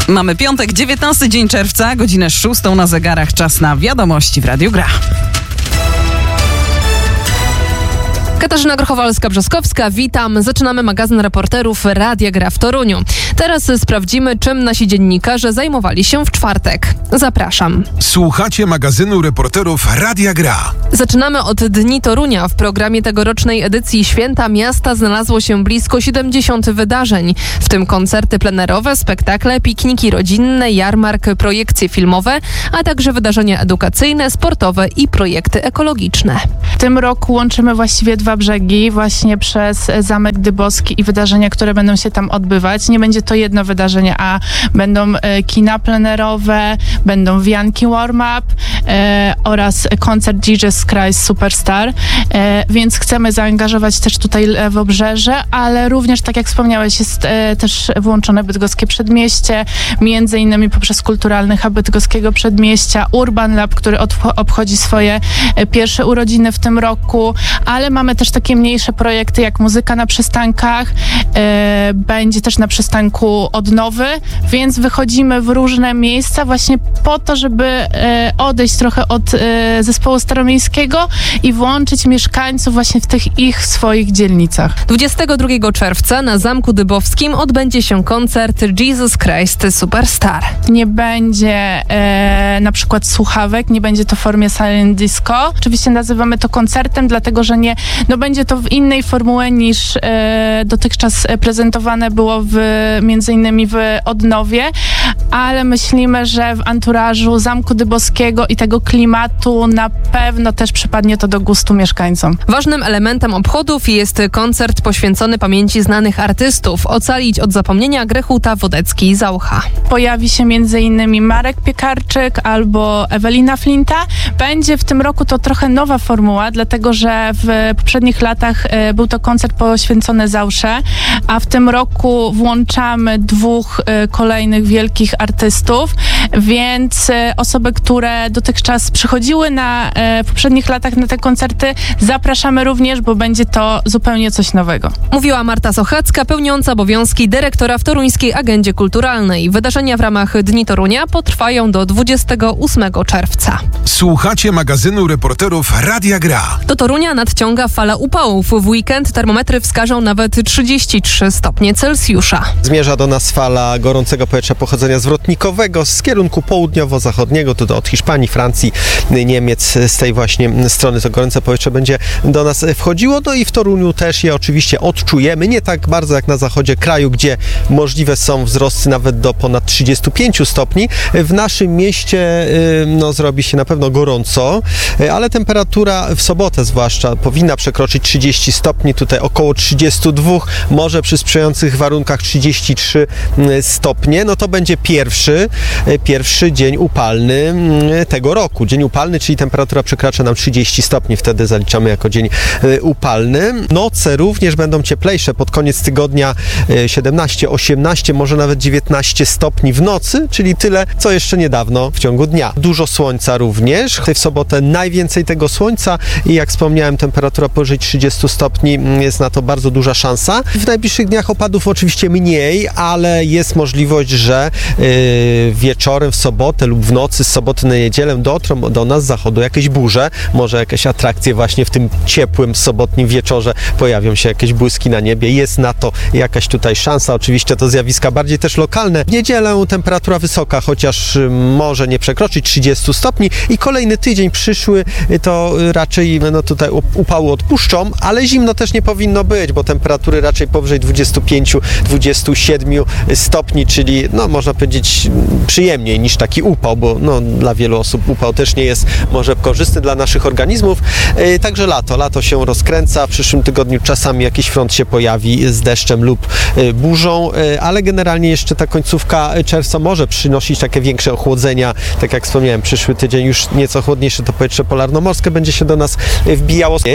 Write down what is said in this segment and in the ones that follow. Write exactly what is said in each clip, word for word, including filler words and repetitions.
Mamy piątek, dziewiętnasty dzień czerwca, godzinę szóstą na zegarach. Czas na wiadomości w Radiu Gra. Katarzyna Grochowalska-Brzoskowska, witam. Zaczynamy magazyn reporterów Radia Gra w Toruniu. Teraz sprawdzimy, czym nasi dziennikarze zajmowali się w czwartek. Zapraszam. Słuchacie magazynu reporterów Radia Gra. Zaczynamy od Dni Torunia. W programie tegorocznej edycji Święta Miasta znalazło się blisko siedemdziesiąt wydarzeń, w tym koncerty plenerowe, spektakle, pikniki rodzinne, jarmark, projekcje filmowe, a także wydarzenia edukacyjne, sportowe i projekty ekologiczne. W tym roku łączymy właściwie dwa brzegi właśnie przez Zamek Dybowski i wydarzenia, które będą się tam odbywać. Nie będzie to jedno wydarzenie, a będą e, kina plenerowe, będą wianki warm-up e, oraz koncert Jesus Christ Superstar, e, więc chcemy zaangażować też tutaj Lewobrzeże, ale również, tak jak wspomniałeś, jest e, też włączone Bydgoskie Przedmieście, między innymi poprzez Kulturalny Hub Bydgoskiego Przedmieścia, Urban Lab, który od, obchodzi swoje e, pierwsze urodziny w tym roku, ale mamy też takie mniejsze projekty jak Muzyka na przystankach, e, będzie też na przystanku Odnowy, więc wychodzimy w różne miejsca właśnie po to, żeby e, odejść trochę od e, zespołu staromiejskiego i włączyć mieszkańców właśnie w tych ich swoich dzielnicach. dwudziestego drugiego czerwca na Zamku Dybowskim odbędzie się koncert Jesus Christ Superstar. Nie będzie e, na przykład słuchawek, nie będzie to w formie silent disco. Oczywiście nazywamy to koncertem, dlatego że nie, no będzie to w innej formule niż e, dotychczas prezentowane było w, między innymi w Odnowie, ale myślimy, że w anturażu Zamku Dybowskiego i tego klimatu na pewno też przypadnie to do gustu mieszkańcom. Ważnym elementem obchodów jest koncert poświęcony pamięci znanych artystów. Ocalić od zapomnienia Grechuta, Wodecki i Zaucha. Pojawi się między innymi Marek Piekarczyk albo Ewelina Flinta. Będzie w tym roku to trochę nowa formuła, dlatego że w poprzednich latach e, był to koncert poświęcony Zausze, a w tym roku włączamy dwóch e, kolejnych wielkich artystów, więc e, osoby, które dotychczas przychodziły na, e, w poprzednich latach na te koncerty, zapraszamy również, bo będzie to zupełnie coś nowego. Mówiła Marta Sochacka, pełniąca obowiązki dyrektora w Toruńskiej Agendzie Kulturalnej. Wydarzenia w ramach Dni Torunia potrwają do dwudziestego ósmego czerwca. Słuchacie magazynu reporterów Radia Gra. Do Torunia nadciąga fala upałów. W weekend termometry wskażą nawet trzydzieści trzy stopnie Celsjusza. Zmierza do nas fala gorącego powietrza pochodzenia zwrotnikowego z kierunku południowo-zachodniego, to od Hiszpanii, Francji, Niemiec. Z tej właśnie strony to gorące powietrze będzie do nas wchodziło. No i w Toruniu też je oczywiście odczujemy. Nie tak bardzo jak na zachodzie kraju, gdzie możliwe są wzrosty nawet do ponad trzydziestu pięciu stopni. W naszym mieście no, zrobi się na pewno gorąco, ale temperatura w sobotę zwłaszcza powinna przekroczyć trzydzieści stopni. Tutaj około trzydzieści dwa, może przy sprzyjających warunkach trzydzieści trzy stopnie. No to będzie pierwszy, pierwszy dzień upalny tego roku. Dzień upalny, czyli temperatura przekracza nam trzydzieści stopni. Wtedy zaliczamy jako dzień upalny. Noce również będą cieplejsze. Pod koniec tygodnia siedemnaście, osiemnaście, może nawet dziewiętnaście stopni w nocy, czyli tyle, co jeszcze niedawno w ciągu dnia. Dużo słońca również. W sobotę najwięcej tego słońca i jak wspomniałem, temperatura powyżej trzydziestu stopni, jest na to bardzo duża szansa. W najbliższych dniach opadów oczywiście mniej, ale jest możliwość, że yy, wieczorem w sobotę lub w nocy z soboty na niedzielę dotrą do nas z zachodu jakieś burze, może jakieś atrakcje właśnie w tym ciepłym sobotnim wieczorze, pojawią się jakieś błyski na niebie. Jest na to jakaś tutaj szansa. Oczywiście to zjawiska bardziej też lokalne. W niedzielę temperatura wysoka, chociaż może nie przekroczyć trzydziestu stopni i kolejny tydzień przyszły to raczej no tutaj upały odpuszczą, ale zimno też nie powinno być, bo temperatury raczej powyżej dwudziestu pięciu, dwudziestu siedmiu stopni, czyli no można powiedzieć przyjemniej niż taki upał, bo no dla wielu osób upał też nie jest może korzystny dla naszych organizmów. Yy, także lato, lato się rozkręca. W przyszłym tygodniu czasami jakiś front się pojawi z deszczem lub yy, burzą, yy, ale generalnie jeszcze ta końcówka czerwca może przynosić takie większe ochłodzenia. Tak jak wspomniałem, przyszły tydzień już nieco chłodniejsze to powietrze polarnomorskie będzie się do nas wbijało. Jak na razie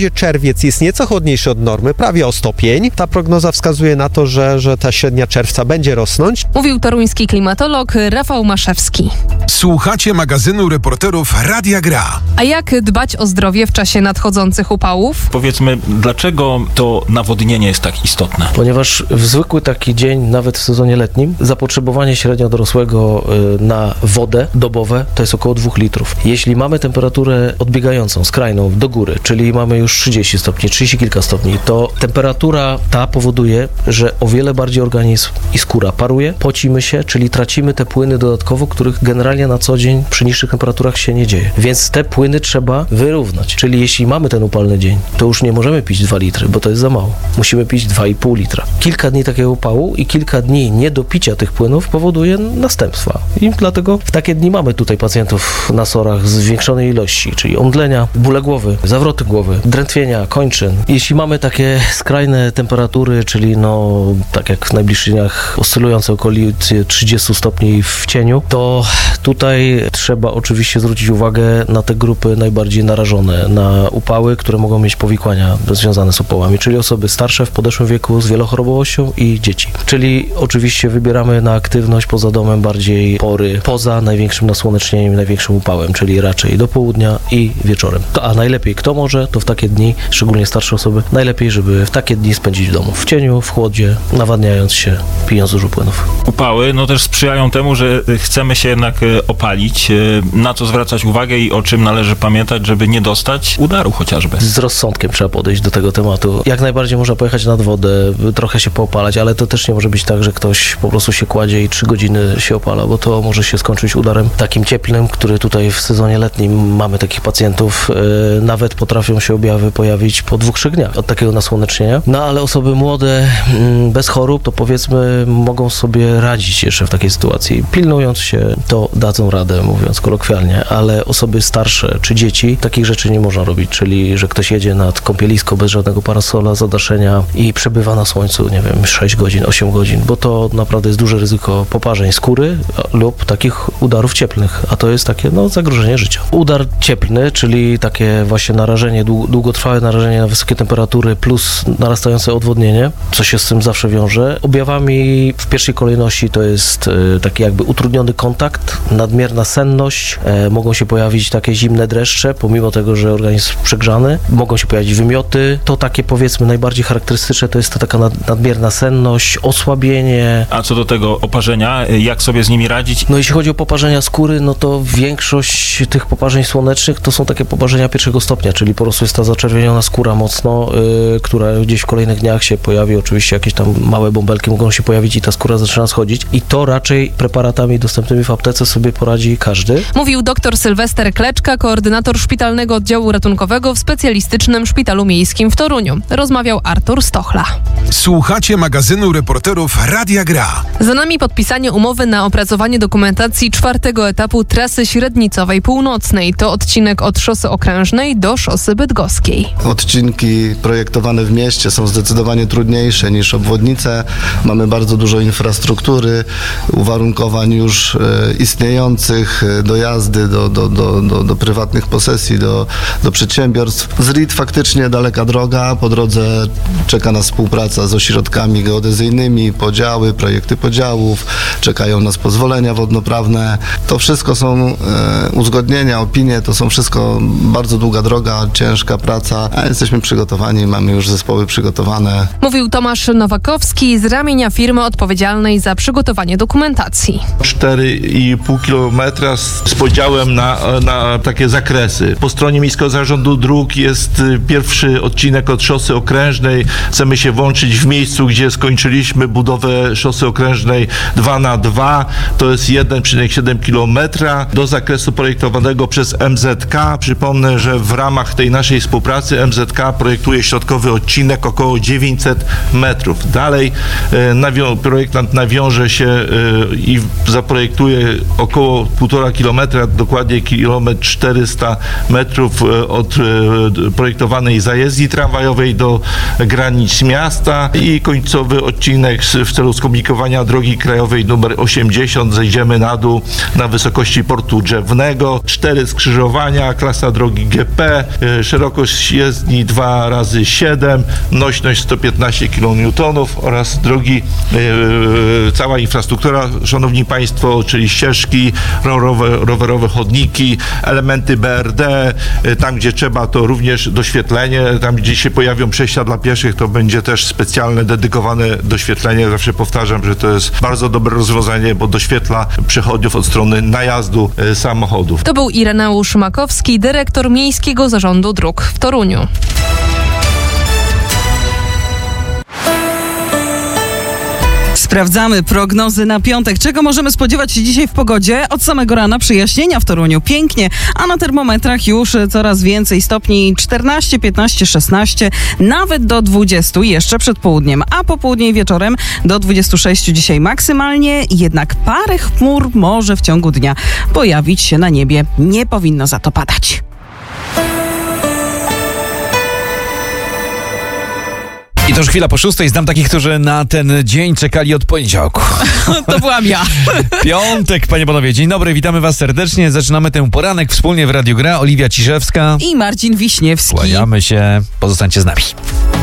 razie czerwiec jest nieco chłodniejszy od normy, prawie o stopień. Ta prognoza wskazuje na to, że, że ta średnia czerwca będzie rosnąć. Mówił toruński klimatolog Rafał Maszewski. Słuchacie magazynu reporterów Radia Gra. A jak dbać o zdrowie w czasie nadchodzących upałów? Powiedzmy, dlaczego to nawodnienie jest tak istotne? Ponieważ w zwykły taki dzień, nawet w sezonie letnim, zapotrzebowanie średnio dorosłego na wodę dobowe to jest około dwóch litrów. Jeśli mamy temperaturę odbiegającą, skrajną, do góry, czyli mamy już trzydzieści stopni, trzydzieści kilka stopni, to temperatura ta powoduje, że o wiele bardziej organizm i skóra paruje, pocimy się, czyli tracimy te płyny dodatkowo, których generalnie na co dzień przy niższych temperaturach się nie dzieje. Więc te płyny trzeba wyrównać. Czyli jeśli mamy ten upalny dzień, to już nie możemy pić dwa litry, bo to jest za mało. Musimy pić dwa i pół litra. Kilka dni takiego upału i kilka dni niedopicia tych płynów powoduje następstwa. I dlatego w takie dni mamy tutaj pacjentów na sorach z zwiększonej ilości, czyli omdlenia, bóle głowy, zawroty głowy, drętwienia, kończyn. Jeśli mamy takie skrajne temperatury, czyli no tak jak w najbliższych dniach oscylujące okolicy trzydziestu stopni w cieniu, to tutaj trzeba oczywiście zwrócić uwagę na te grupy najbardziej narażone na upały, które mogą mieć powikłania związane z upałami, czyli osoby starsze w podeszłym wieku z wielochorobowością i dzieci. Czyli oczywiście wybieramy na aktywność poza domem bardziej pory poza największym nasłonecznieniem, największym upałem, czyli raczej do południa i wieczorem. To, a najlepiej kto może, to w takie dni, szczególnie starsze osoby, najlepiej, żeby w takie dni spędzić w domu. W cieniu, w chłodzie, nawadniając się, pijąc dużo płynów. Upały no też sprzyjają temu, że chcemy się jednak opalić. Na co zwracać uwagę i o czym należy pamiętać, żeby nie dostać udaru chociażby? Z rozsądkiem trzeba podejść do tego tematu. Jak najbardziej można pojechać nad wodę, trochę się poopalać, ale to też nie może być tak, że ktoś po prostu się kładzie i trzy godziny się opala, bo to może się skończyć udarem takim cieplnym, który tutaj w sezonie letnim mamy takich pacjentów, yy, nawet potrafią się objawy pojawić po dwóch, trzech dniach od takiego nasłonecznienia. No ale osoby młode, yy, bez chorób, to powiedzmy mogą sobie radzić jeszcze w takiej sytuacji. Pilnując się, to dadzą radę, mówiąc kolokwialnie, ale osoby starsze czy dzieci, takich rzeczy nie można robić, czyli że ktoś jedzie nad kąpielisko bez żadnego parasola, zadaszenia i przebywa na słońcu, nie wiem, sześć godzin, osiem godzin, bo to naprawdę jest duże ryzyko poparzeń skóry lub takich udarów cieplnych, a to jest takie, no, zagrożenie życia. Udar cieplny, czyli takie właśnie narażenie, długotrwałe narażenie na wysokie temperatury plus narastające odwodnienie, co się z tym zawsze wiąże. Objawami w pierwszej kolejności to jest e, taki jakby utrudniony kontakt, nadmierna senność, e, mogą się pojawić takie zimne dreszcze, pomimo tego, że organizm przegrzany, mogą się pojawić wymioty. To takie powiedzmy najbardziej charakterystyczne to jest ta taka nad, nadmierna senność, osłabienie. A co do tego oparzenia, jak sobie z nimi radzić? No jeśli chodzi o poparzenia skóry, no to większość tych poparzeń słonecznych to są takie poparzenia pierwszego stopnia, czyli po prostu jest ta zaczerwieniona skóra mocno, yy, która gdzieś w kolejnych dniach się pojawi, oczywiście jakieś tam małe bąbelki mogą się pojawić i ta skóra zaczyna schodzić i to raczej preparatami dostępnymi w aptece sobie poradzi każdy. Mówił dr Sylwester Kleczka, koordynator szpitalnego oddziału ratunkowego w specjalistycznym szpitalu miejskim w Toruniu. Rozmawiał Artur Stochla. Słuchacie magazynu reporterów Radia Gra. Za nami podpisanie umowy na opracowanie dokumentacji czwartego etapu trasy średnicowej północnej. To odcinek od szosy okrężnej do szosy bydgoskiej. Odcinki projektowane w mieście są zdecydowanie trudniejsze niż obwodnice. Mamy bardzo dużo infrastruktury, uwarunkowań już e, istniejących, e, dojazdy do, do, do, do, do prywatnych posesji, do, do przedsiębiorstw. Z R I T faktycznie daleka droga. Po drodze czeka nas współpraca z ośrodkami geodezyjnymi, podziały, projekty podziałów, czekają nas pozwolenia wodnoprawne. To wszystko są e, uzgodnienia, opinie, to są wszystko bardzo długa droga, ciężka praca, a jesteśmy przygotowani, mamy już zespoły przygotowane. Mówił Tomasz Nowakowski z ramienia firmy odpowiedzialnej za przygotowanie dokumentacji. cztery i pół kilometra z, z podziałem na, na takie zakresy. Po stronie Miejskiego Zarządu Dróg jest pierwszy odcinek od szosy okrężnej. Chcemy się włączyć w miejscu, gdzie skończyliśmy budowę szosy okrężnej dwa na dwa. To jest jeden przecinek siedem kilometra do zakresu projektowanego przez M Z K. Przypomnę, że w ramach tej naszej współpracy M Z K projektuje środkowy odcinek około dziewięćset metrów. Dalej e, nawią- projektant nawiąże się e, i zaprojektuje około półtora kilometra, dokładnie kilometr czterysta metrów e, od e, projektowanej zajezdni tramwajowej do granic miasta i końcowy odcinek w celu skomunikowania drogi krajowej numer osiemdziesiąt. Zejdziemy na dół na wysokości portu Drzewnego. Cztery skrzyżowania, klasa drogi G P, szerokość jezdni dwa razy siedem, nośność sto piętnaście kilonewtonów oraz drogi, yy, cała infrastruktura, szanowni państwo, czyli ścieżki rowerowe, rowerowe chodniki, elementy B R D, yy, tam gdzie trzeba to również doświetlenie, tam gdzie się pojawią przejścia dla pieszych, to będzie też specjalne, dedykowane doświetlenie. Zawsze powtarzam, że to jest bardzo dobre rozwiązanie, bo doświetla przechodniów od strony najazdu yy, samochodów. To był Ireneusz Makowski, dyrektor Miejskiego Zarządu Dróg w Toruniu. Sprawdzamy prognozy na piątek. Czego możemy spodziewać się dzisiaj w pogodzie? Od samego rana przyjaśnienia w Toruniu. Pięknie, a na termometrach już coraz więcej stopni. czternaście, piętnaście, szesnaście, nawet do dwudziestu jeszcze przed południem. A po południu i wieczorem do dwudziestu sześciu dzisiaj maksymalnie. Jednak parę chmur może w ciągu dnia pojawić się na niebie. Nie powinno za to padać. I to już chwila po szóstej. Znam takich, którzy na ten dzień czekali od poniedziałku. To byłam ja. Piątek, panie panowie. Dzień dobry, witamy was serdecznie. Zaczynamy ten poranek wspólnie w Radiu Gra. Oliwia Ciszewska I Marcin Wiśniewski. Kłaniamy się. Pozostańcie z nami.